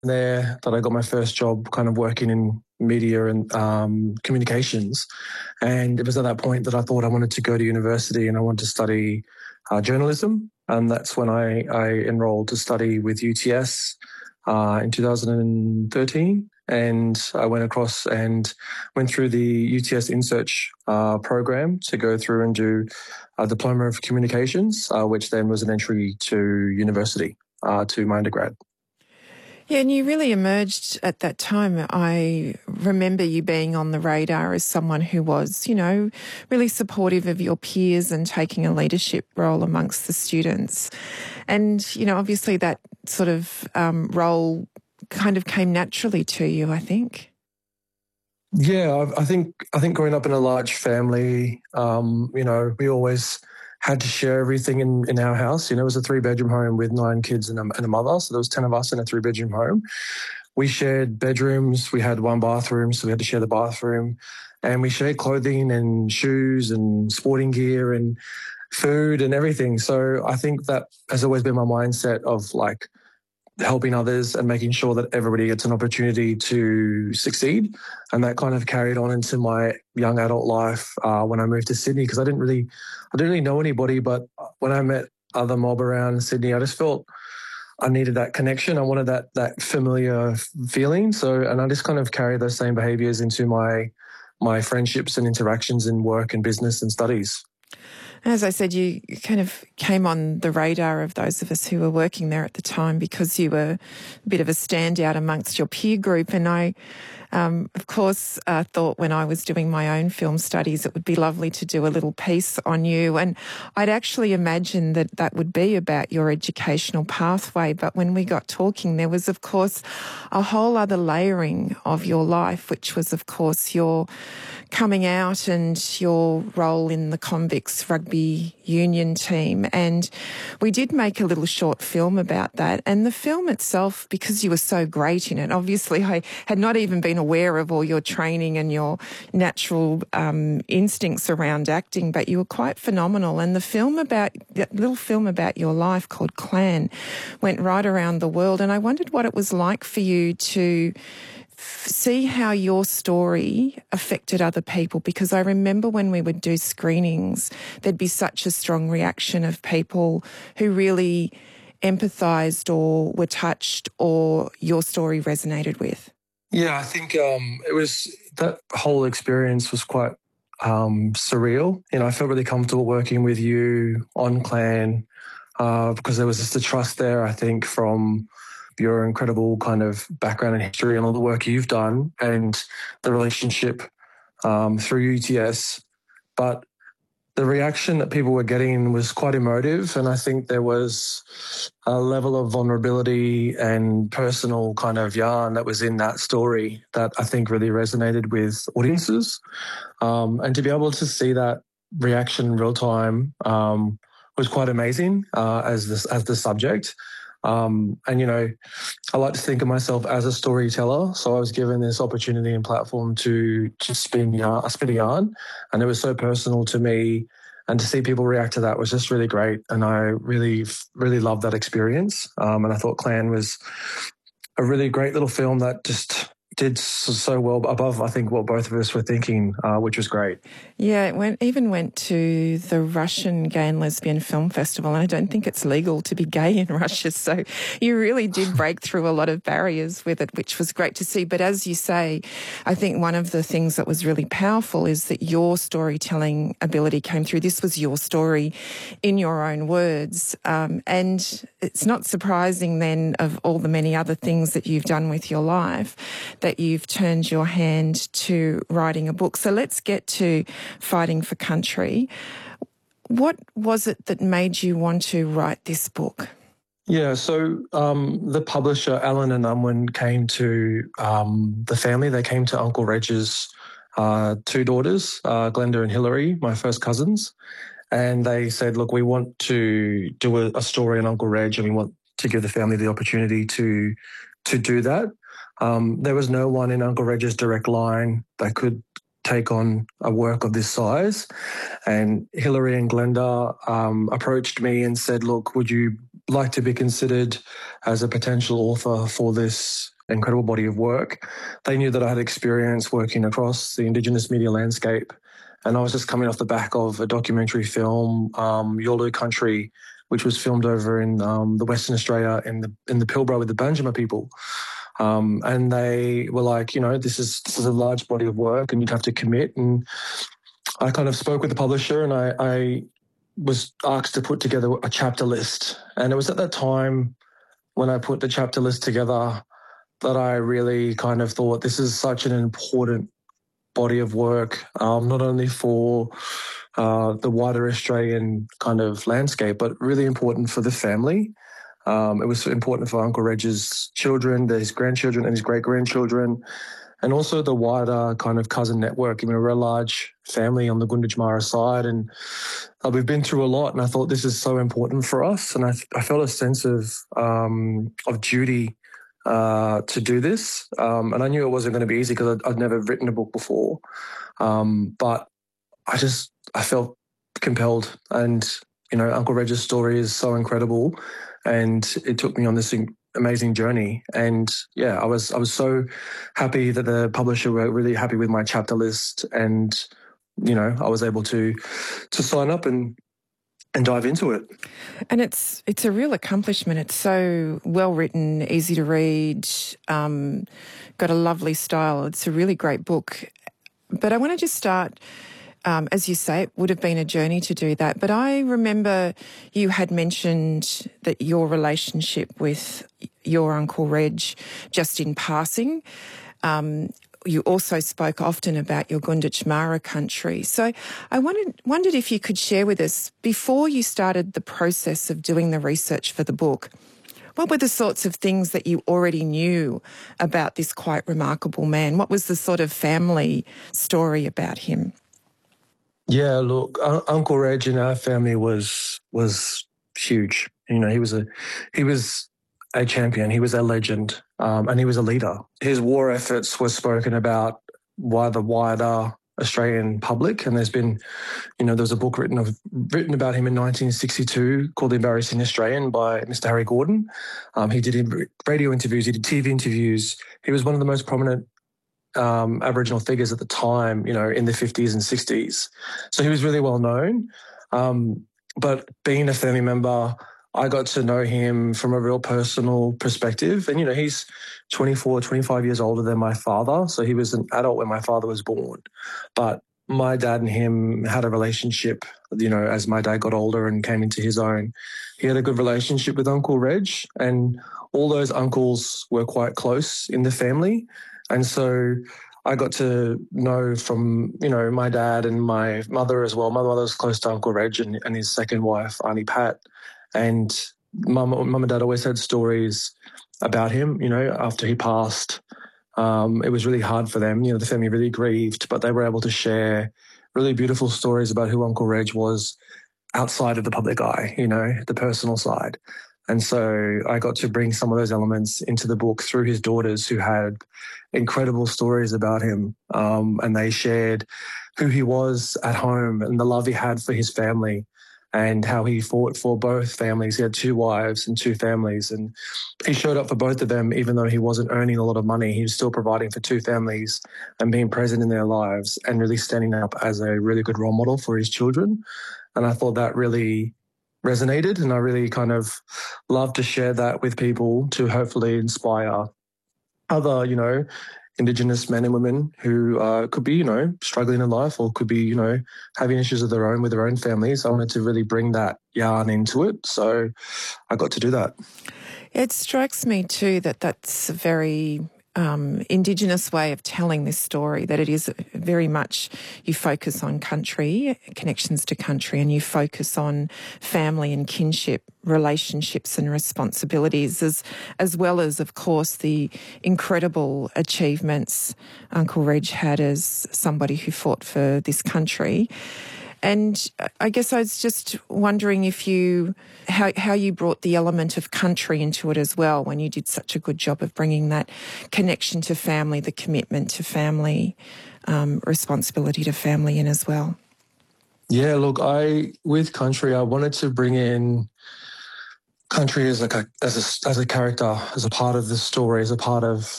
there that I got my first job kind of working in media and communications. And it was at that point that I thought I wanted to go to university and I wanted to study journalism. And that's when I enrolled to study with UTS in 2013. And I went across and went through the UTS InSearch program to go through and do a Diploma of Communications, which then was an entry to university, to my undergrad. Yeah, and you really emerged at that time. I remember you being on the radar as someone who was, really supportive of your peers and taking a leadership role amongst the students. And, obviously that sort of role kind of came naturally to you, I think. Yeah, I think growing up in a large family, we always had to share everything in our house. It was a 3-bedroom home with 9 kids and a mother. So there was 10 of us in a 3-bedroom home. We shared bedrooms. We had 1 bathroom, so we had to share the bathroom. And we shared clothing and shoes and sporting gear and food and everything. So I think that has always been my mindset of like helping others and making sure that everybody gets an opportunity to succeed. And that kind of carried on into my young adult life when I moved to Sydney, because I didn't really know anybody. But when I met other mob around Sydney, I just felt I needed that connection. I wanted that familiar feeling. And I just kind of carried those same behaviours into my friendships and interactions in work and business and studies. As I said, you kind of came on the radar of those of us who were working there at the time because you were a bit of a standout amongst your peer group. And I, of course, thought when I was doing my own film studies, it would be lovely to do a little piece on you. And I'd actually imagined that would be about your educational pathway. But when we got talking, there was, of course, a whole other layering of your life, which was, of course, your coming out and your role in the convicts rugby union team. And we did make a little short film about that. And the film itself, because you were so great in it, obviously I had not even been aware of all your training and your natural instincts around acting, but you were quite phenomenal. And that little film about your life called Clan went right around the world. And I wondered what it was like for you to see how your story affected other people, because I remember when we would do screenings, there'd be such a strong reaction of people who really empathised or were touched or your story resonated with. Yeah, I think it was, that whole experience was quite surreal. I felt really comfortable working with you on Clan because there was just a trust there, I think, from your incredible kind of background and history and all the work you've done and the relationship through UTS. But the reaction that people were getting was quite emotive, and I think there was a level of vulnerability and personal kind of yarn that was in that story that I think really resonated with audiences. And to be able to see that reaction in real time was quite amazing as the subject. And, I like to think of myself as a storyteller. So I was given this opportunity and platform to spin a yarn. And it was so personal to me. And to see people react to that was just really great. And I really, really loved that experience. And I thought Clan was a really great little film that just did so well above, I think, what both of us were thinking, which was great. Yeah, it even went to the Russian Gay and Lesbian Film Festival, and I don't think it's legal to be gay in Russia, so you really did break through a lot of barriers with it, which was great to see. But as you say, I think one of the things that was really powerful is that your storytelling ability came through. This was your story in your own words, and it's not surprising then, of all the many other things that you've done with your life, that you've turned your hand to writing a book. So let's get to Fighting for Country. What was it that made you want to write this book? Yeah, so the publisher, Allen and Unwin, came to the family. They came to Uncle Reg's 2 daughters, Glenda and Hillary, my first cousins. And they said, look, we want to do a story on Uncle Reg, and we want to give the family the opportunity to do that. There was no one in Uncle Reg's direct line that could take on a work of this size. And Hillary and Glenda approached me and said, look, would you like to be considered as a potential author for this incredible body of work. They knew that I had experience working across the Indigenous media landscape, and I was just coming off the back of a documentary film, Yolu Country, which was filmed over in the Western Australia in the Pilbara with the Banjima people. And they were like, this is a large body of work and you'd have to commit. And I kind of spoke with the publisher, and I was asked to put together a chapter list. And it was at that time when I put the chapter list together that I really kind of thought this is such an important body of work, not only for the wider Australian kind of landscape, but really important for the family. It was important for Uncle Reg's children, his grandchildren and his great-grandchildren, and also the wider kind of cousin network. I mean, we're a large family on the Gunditjmara side, and we've been through a lot, and I thought this is so important for us. And I felt a sense of duty to do this. And I knew it wasn't going to be easy because I'd never written a book before. But I felt compelled, and, Uncle Reg's story is so incredible, and it took me on this amazing journey. And yeah, I was so happy that the publisher were really happy with my chapter list, and, I was able to sign up and dive into it. And it's a real accomplishment. It's so well written, easy to read, got a lovely style. It's a really great book. But I want to just start, as you say, it would have been a journey to do that. But I remember you had mentioned that your relationship with your Uncle Reg, just in passing, you also spoke often about your Gunditjmara country. So I wondered if you could share with us, before you started the process of doing the research for the book, what were the sorts of things that you already knew about this quite remarkable man? What was the sort of family story about him? Yeah, look, Uncle Reg in our family was huge. He was a champion. He was a legend, and he was a leader. His war efforts were spoken about by the wider Australian public, and there's been, there was a book written about him in 1962 called The Embarrassing Australian by Mr. Harry Gordon. He did radio interviews, he did TV interviews. He was one of the most prominent Aboriginal figures at the time, in the 50s and 60s. So he was really well known. But being a family member, I got to know him from a real personal perspective. And, he's 24, 25 years older than my father. So he was an adult when my father was born. But my dad and him had a relationship, as my dad got older and came into his own. He had a good relationship with Uncle Reg, and all those uncles were quite close in the family. And so I got to know from, my dad and my mother as well. My mother was close to Uncle Reg and his second wife, Auntie Pat. And mum and dad always had stories about him, after he passed. It was really hard for them. The family really grieved, but they were able to share really beautiful stories about who Uncle Reg was outside of the public eye, the personal side. And so I got to bring some of those elements into the book through his daughters, who had incredible stories about him. And they shared who he was at home and the love he had for his family, and how he fought for both families. He had 2 wives and 2 families, and he showed up for both of them. Even though he wasn't earning a lot of money, he was still providing for 2 families and being present in their lives, and really standing up as a really good role model for his children. And I thought that really resonated, and I really kind of love to share that with people to hopefully inspire other, Indigenous men and women who could be, struggling in life, or could be, having issues of their own with their own families. I wanted to really bring that yarn into it. So I got to do that. It strikes me too that that's a very Indigenous way of telling this story, that it is very much, you focus on country, connections to country, and you focus on family and kinship, relationships and responsibilities, as well as, of course, the incredible achievements Uncle Reg had as somebody who fought for this country. And I guess I was just wondering how you brought the element of country into it as well, when you did such a good job of bringing that connection to family, the commitment to family, responsibility to family in as well. Yeah, look, with country, I wanted to bring in Country as a character, as a part of the story, as a part of